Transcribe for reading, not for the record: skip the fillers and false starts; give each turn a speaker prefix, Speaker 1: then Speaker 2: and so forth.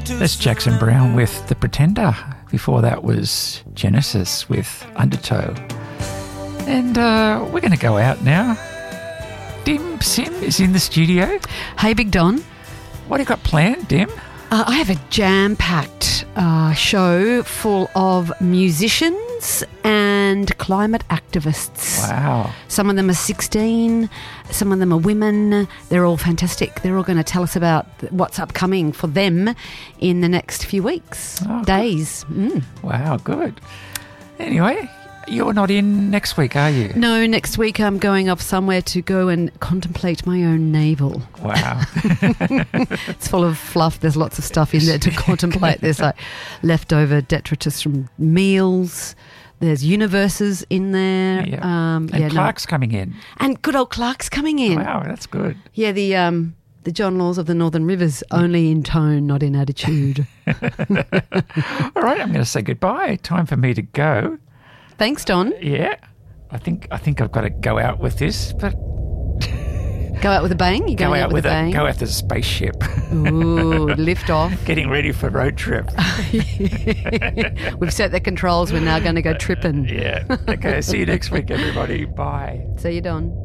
Speaker 1: That's Jackson Browne with The Pretender. Before that was Genesis with Undertow. And we're going to go out now. Dim Sim is in the studio.
Speaker 2: Hey, Big Don.
Speaker 1: What do you got planned, Dim?
Speaker 2: I have a jam-packed show full of musicians and climate activists.
Speaker 1: Wow.
Speaker 2: Some of them are 16, some of them are women. They're all fantastic. They're all going to tell us about what's upcoming for them in the next few weeks, days.
Speaker 1: Wow, good. Anyway, you're not in next week, are you?
Speaker 2: No, next week I'm going off somewhere to go and contemplate my own navel.
Speaker 1: Wow.
Speaker 2: It's full of fluff. There's lots of stuff in there to contemplate. There's like leftover detritus from meals. There's universes in there.
Speaker 1: Yeah. And Clark's coming in.
Speaker 2: And good old Clark's coming in.
Speaker 1: Wow, that's good.
Speaker 2: Yeah, the John Laws of the Northern Rivers, only in tone, not in attitude.
Speaker 1: All right, I'm going to say goodbye. Time for me to go.
Speaker 2: Thanks, Don.
Speaker 1: Yeah, I think I've got to go out with this, but
Speaker 2: go out with a bang. You
Speaker 1: go out with
Speaker 2: a bang.
Speaker 1: Go out the spaceship.
Speaker 2: Ooh, lift off.
Speaker 1: Getting ready for road trip.
Speaker 2: We've set the controls. We're now going to go tripping.
Speaker 1: Yeah. Okay. See you next week, everybody. Bye.
Speaker 2: See you, Don.